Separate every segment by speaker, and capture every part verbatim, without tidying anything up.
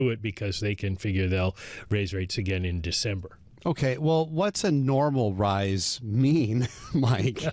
Speaker 1: it because they can figure they'll raise rates again in December.
Speaker 2: Okay, well, what's a normal rise mean, Mike?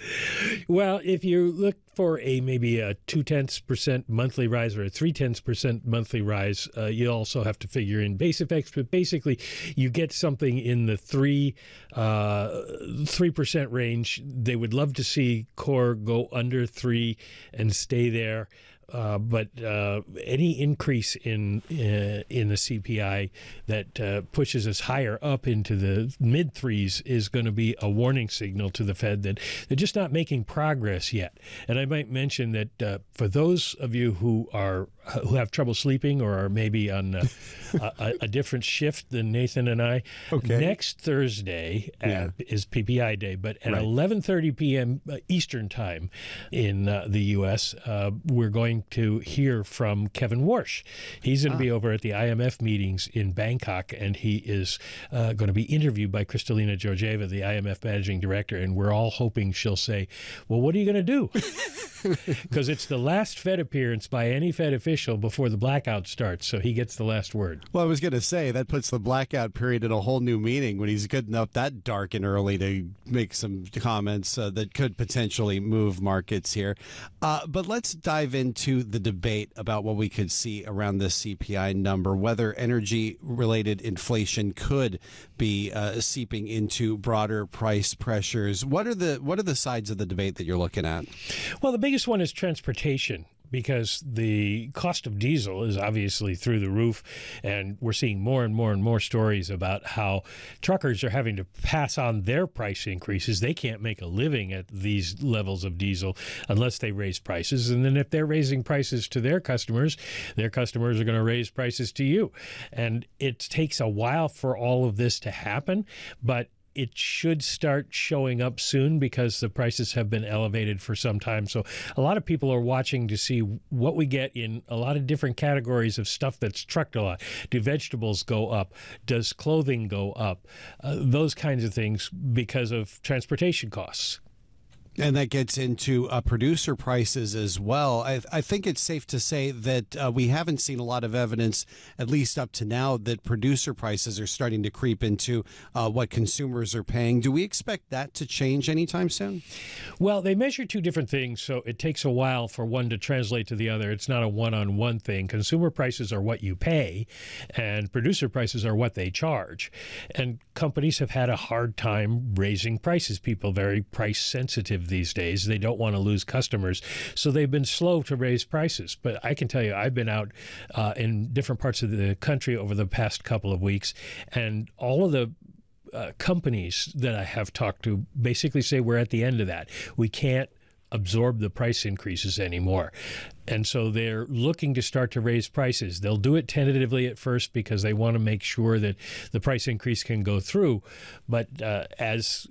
Speaker 1: Well, if you look for a maybe a two-tenths percent monthly rise or a three-tenths percent monthly rise, uh, you also have to figure in base effects. But basically, you get something in the three uh, three percent range. They would love to see core go under three and stay there. Uh, but uh, any increase in uh, in the C P I that uh, pushes us higher up into the mid threes is going to be a warning signal to the Fed that they're just not making progress yet. And I might mention that uh, for those of you who are who have trouble sleeping or are maybe on uh, a, a different shift than Nathan and I,
Speaker 2: okay.
Speaker 1: next Thursday
Speaker 2: yeah.
Speaker 1: uh, is P P I day, but at
Speaker 2: right.
Speaker 1: eleven thirty p.m. Eastern time in uh, the U S, uh, we're going to hear from Kevin Warsh. He's going to ah. be over at the I M F meetings in Bangkok, and he is uh, going to be interviewed by Kristalina Georgieva, the I M F managing director, and we're all hoping she'll say, well, what are you going to do? Because it's the last Fed appearance by any Fed official before the blackout starts, so he gets the last word.
Speaker 2: Well, I was going to say, that puts the blackout period in a whole new meaning when he's good enough that dark and early to make some comments uh, that could potentially move markets here. Uh, but let's dive into the debate about what we could see around this C P I number, whether energy-related inflation could be uh, seeping into broader price pressures. What are the what are the sides of the debate that you're looking at?
Speaker 1: Well, the biggest one is transportation, because the cost of diesel is obviously through the roof, and we're seeing more and more and more stories about how truckers are having to pass on their price increases. They can't make a living at these levels of diesel unless they raise prices, and then if they're raising prices to their customers, their customers are going to raise prices to you. And it takes a while for all of this to happen, but it should start showing up soon because the prices have been elevated for some time. So a lot of people are watching to see what we get in a lot of different categories of stuff that's trucked a lot. Do vegetables go up? Does clothing go up? Uh, those kinds of things because of transportation costs.
Speaker 2: And that gets into uh, producer prices as well. I, I think it's safe to say that uh, we haven't seen a lot of evidence, at least up to now, that producer prices are starting to creep into uh, what consumers are paying. Do we expect that to change anytime soon?
Speaker 1: Well, they measure two different things, so it takes a while for one to translate to the other. It's not a one-on-one thing. Consumer prices are what you pay, and producer prices are what they charge. And companies have had a hard time raising prices. People are very price sensitive these days. They don't want to lose customers, so they've been slow to raise prices. But I can tell you, I've been out uh, in different parts of the country over the past couple of weeks, and all of the uh, companies that I have talked to basically say we're at the end of that. We can't absorb the price increases anymore. And so they're looking to start to raise prices. They'll do it tentatively at first because they want to make sure that the price increase can go through. But uh, as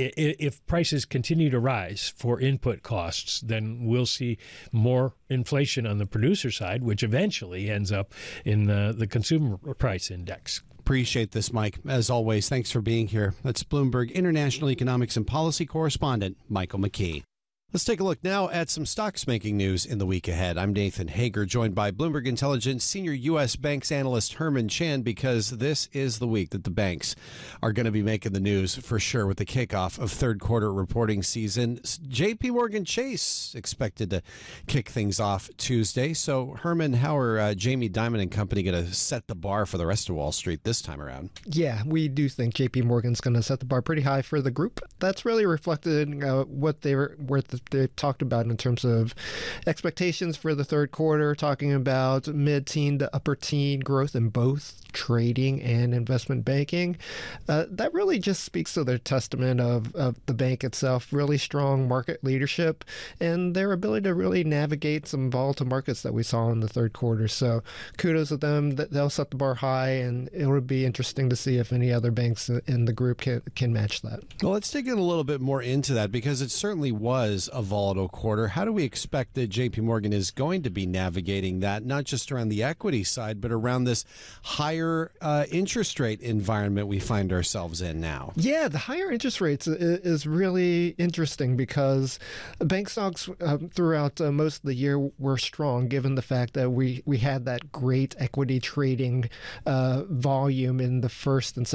Speaker 1: if prices continue to rise for input costs, then we'll see more inflation on the producer side, which eventually ends up in the, the consumer price index.
Speaker 2: Appreciate this, Mike. As always, thanks for being here. That's Bloomberg International Economics and Policy Correspondent Michael McKee. Let's take a look now at some stocks making news in the week ahead. I'm Nathan Hager, joined by Bloomberg Intelligence senior U S banks analyst Herman Chan, because this is the week that the banks are going to be making the news for sure with the kickoff of third quarter reporting season. J P Morgan Chase expected to kick things off Tuesday. So, Herman, how are uh, Jamie Dimon and company going to set the bar for the rest of Wall Street this time around?
Speaker 3: Yeah, we do think J P Morgan's going to set the bar pretty high for the group. That's really reflected in uh, what they were worth. The they've talked about in terms of expectations for the third quarter, talking about mid-teen to upper-teen growth in both trading and investment banking. Uh, that really just speaks to their testament of, of the bank itself, really strong market leadership, and their ability to really navigate some volatile markets that we saw in the third quarter. So kudos to them. They'll set the bar high, and it would be interesting to see if any other banks in the group can, can match that.
Speaker 2: Well, let's dig in a little bit more into that, because it certainly was a volatile quarter. How do we expect that J P Morgan is going to be navigating that, not just around the equity side, but around this higher uh, interest rate environment we find ourselves in now?
Speaker 3: Yeah, the higher interest rates is really interesting because bank stocks uh, throughout uh, most of the year were strong, given the fact that we, we had that great equity trading uh, volume in the first and